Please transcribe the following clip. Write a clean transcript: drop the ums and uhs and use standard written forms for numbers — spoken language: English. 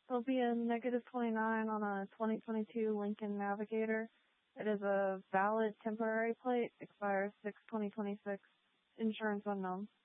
There'll be a negative 29 on a 2022 Lincoln Navigator. It is a valid temporary plate, expires 6/2026, insurance unknown.